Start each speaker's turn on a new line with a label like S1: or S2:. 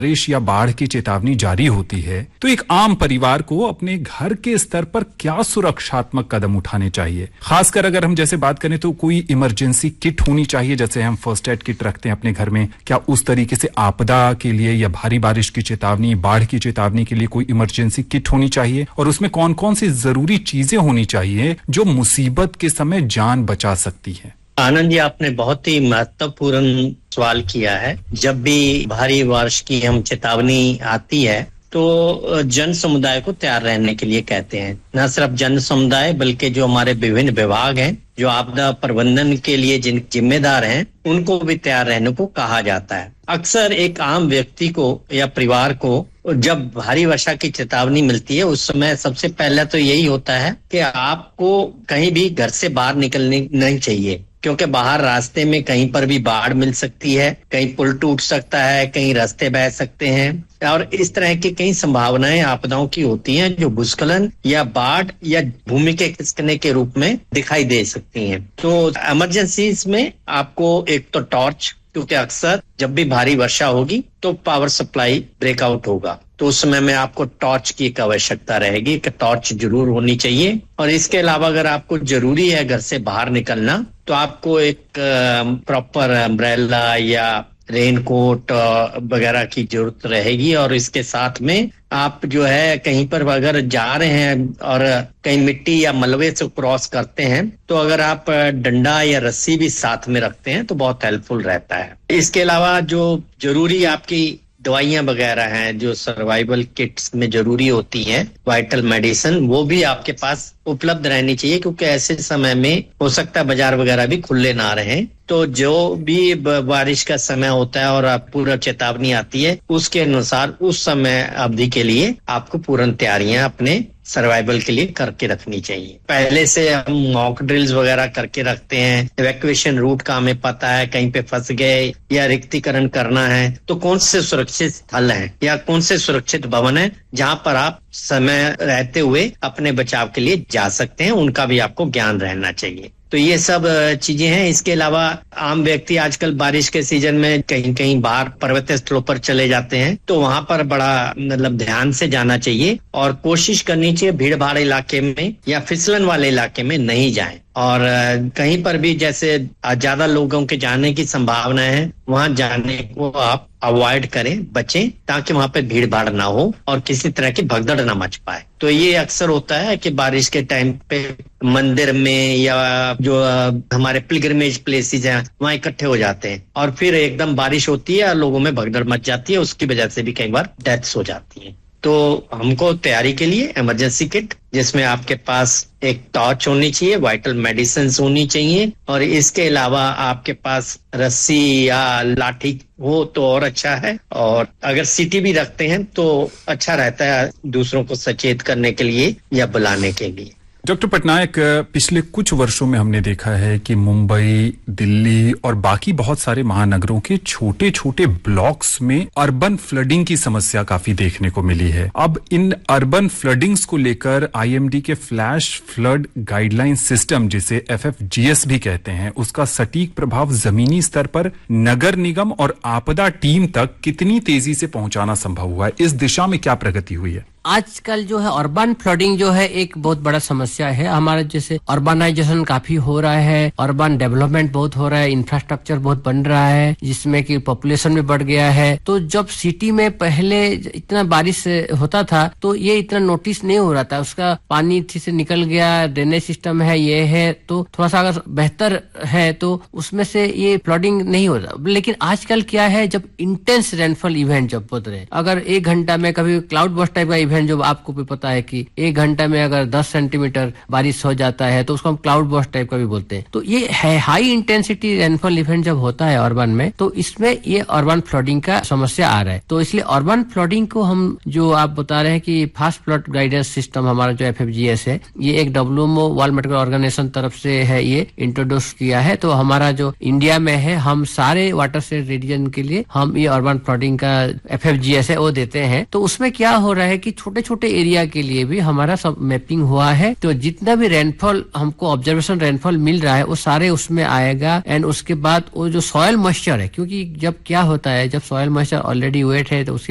S1: बारिश या बाढ़ की चेतावनी जारी होती है तो एक आम परिवार को अपने घर के स्तर पर क्या सुरक्षात्मक कदम उठाने चाहिए? खासकर अगर हम जैसे बात करें तो कोई इमरजेंसी किट होनी चाहिए, जैसे हम फर्स्ट एड किट रखते हैं अपने घर में, क्या उस तरीके से आपदा के लिए या भारी बारिश की चेतावनी, बाढ़ की चेतावनी के लिए कोई इमरजेंसी किट होनी चाहिए? और उसमें कौन कौन सी जरूरी चीजें होनी चाहिए जो मुसीबत के समय जान बचा सकती है?
S2: आनंद जी, आपने बहुत ही महत्वपूर्ण सवाल किया है। जब भी भारी बारिश की हम चेतावनी आती है तो जन समुदाय को तैयार रहने के लिए कहते हैं। न सिर्फ जन समुदाय बल्कि जो हमारे विभिन्न विभाग हैं, जो आपदा प्रबंधन के लिए जिन जिम्मेदार हैं, उनको भी तैयार रहने को कहा जाता है। अक्सर एक आम व्यक्ति को या परिवार को जब भारी वर्षा की चेतावनी मिलती है उस समय सबसे पहले तो यही होता है कि आपको कहीं भी घर से बाहर निकलने नहीं चाहिए, क्योंकि बाहर रास्ते में कहीं पर भी बाढ़ मिल सकती है, कहीं पुल टूट सकता है, कहीं रास्ते बह सकते हैं और इस तरह की कई संभावनाएं आपदाओं की होती हैं जो भूस्खलन या बाढ़ या भूमि के खिसकने के रूप में दिखाई दे सकती हैं। तो इमरजेंसीज में आपको एक तो टॉर्च, क्योंकि अक्सर जब भी भारी वर्षा होगी तो पावर सप्लाई ब्रेकआउट होगा, तो उस समय में आपको टॉर्च की एक आवश्यकता रहेगी कि टॉर्च जरूर होनी चाहिए। और इसके अलावा अगर आपको जरूरी है घर से बाहर निकलना तो आपको एक प्रॉपर अम्ब्रेला या रेनकोट वगैरह की जरूरत रहेगी। और इसके साथ में आप जो है कहीं पर अगर जा रहे हैं और कहीं मिट्टी या मलबे से क्रॉस करते हैं तो अगर आप डंडा या रस्सी भी साथ में रखते हैं तो बहुत हेल्पफुल रहता है। इसके अलावा जो जरूरी आपकी दवाइयां वगैरह हैं जो सर्वाइवल किट्स में जरूरी होती हैं, वाइटल मेडिसिन, वो भी आपके पास उपलब्ध रहनी चाहिए, क्योंकि ऐसे समय में हो सकता है बाजार वगैरह भी खुले ना रहें। तो जो भी बारिश का समय होता है और पूरा चेतावनी आती है उसके अनुसार उस समय अवधि के लिए आपको पूर्ण तैयारियां अपने सर्वाइवल के लिए करके रखनी चाहिए। पहले से हम मॉक ड्रिल्स वगैरह करके रखते हैं, इवैक्यूएशन रूट का हमें पता है, कहीं पे फंस गए या रिक्तीकरण करना है तो कौन से सुरक्षित स्थल हैं या कौन से सुरक्षित भवन है जहां पर आप समय रहते हुए अपने बचाव के लिए जा सकते हैं, उनका भी आपको ज्ञान रहना चाहिए। तो ये सब चीजें हैं। इसके अलावा आम व्यक्ति आजकल बारिश के सीजन में कहीं कहीं बाहर पर्वतीय स्थलों पर चले जाते हैं तो वहां पर बड़ा मतलब ध्यान से जाना चाहिए और कोशिश करनी चाहिए भीड़ भाड़ इलाके में या फिसलन वाले इलाके में नहीं जाएं। और कहीं पर भी जैसे ज्यादा लोगों के जाने की संभावना है वहां जाने को आप अवॉइड करें, बचें, ताकि वहां पे भीड़ भाड़ ना हो और किसी तरह की भगदड़ ना मच पाए। तो ये अक्सर होता है कि बारिश के टाइम पे मंदिर में या जो हमारे पिलग्रिमेज प्लेसेस हैं वहां इकट्ठे हो जाते हैं और फिर एकदम बारिश होती है और लोगों में भगदड़ मच जाती है, उसकी वजह से भी कई बार डेथ्स हो जाती हैं। तो हमको तैयारी के लिए इमरजेंसी किट जिसमें आपके पास एक टॉर्च होनी चाहिए, वाइटल मेडिसिन होनी चाहिए और इसके अलावा आपके पास रस्सी या लाठी हो तो और अच्छा है। और अगर सीटी भी रखते हैं तो अच्छा रहता है दूसरों को सचेत करने के लिए या बुलाने के लिए।
S1: डॉक्टर पटनायक, पिछले कुछ वर्षों में हमने देखा है कि मुंबई, दिल्ली और बाकी बहुत सारे महानगरों के छोटे छोटे ब्लॉक्स में अर्बन फ्लडिंग की समस्या काफी देखने को मिली है। अब इन अर्बन फ्लडिंग्स को लेकर आईएमडी के फ्लैश फ्लड गाइडलाइन सिस्टम, जिसे FFGS भी कहते हैं, उसका सटीक प्रभाव जमीनी स्तर पर नगर निगम और आपदा टीम तक कितनी तेजी से पहुंचाना संभव हुआ है? इस दिशा में क्या प्रगति हुई है?
S3: आजकल जो है अर्बन फ्लडिंग जो है एक बहुत बड़ा समस्या है। हमारा जैसे अर्बनाइजेशन काफी हो रहा है, अर्बन डेवलपमेंट बहुत हो रहा है, इंफ्रास्ट्रक्चर बहुत बन रहा है जिसमें कि पॉपुलेशन भी बढ़ गया है। तो जब सिटी में पहले इतना बारिश होता था तो ये इतना नोटिस नहीं हो रहा था, उसका पानी ठीक से निकल गया, ड्रेनेज सिस्टम है, ये है, तो थोड़ा सा अगर बेहतर है तो उसमें से ये फ्लडिंग नहीं हो रहा। लेकिन आजकल क्या है, जब इंटेंस रेनफॉल इवेंट जब होते रहे, अगर 1 घंटा में कभी क्लाउड बर्स्ट टाइप का इवेंट जो आपको भी पता है कि 1 घंटा में अगर 10 सेंटीमीटर बारिश हो जाता है तो उसको हम क्लाउड बर्स्ट टाइप का भी बोलते हैं। तो ये है हाई इंटेंसिटी रेनफॉल इवेंट जब होता है अर्बन में तो इसमें ये अर्बन फ्लडिंग का समस्या आ रहा है। तो इसलिए अर्बन फ्लडिंग को हम जो आप बता रहे हैं कि फास्ट फ्लड गाइडेंस सिस्टम हमारा जो FFGS है, ये एक WMO वर्ल्ड मेट्रोलॉजिकल ऑर्गेनाइजेशन तरफ से है, ये इंट्रोड्यूस किया है। तो हमारा जो इंडिया में है, हम सारे वाटर शेड रीजन के लिए हम ये अर्बन फ्लडिंग का FFGS है वो देते हैं। तो उसमें क्या हो रहा है कि छोटे छोटे एरिया के लिए भी हमारा सब मैपिंग हुआ है। तो जितना भी रेनफॉल हमको ऑब्जर्वेशन रेनफॉल मिल रहा है वो सारे उसमें आएगा। एंड उसके बाद वो जो सॉयल मॉइस्चर है, क्योंकि जब क्या होता है, जब सॉयल मॉइस्चर ऑलरेडी वेट है तो उसके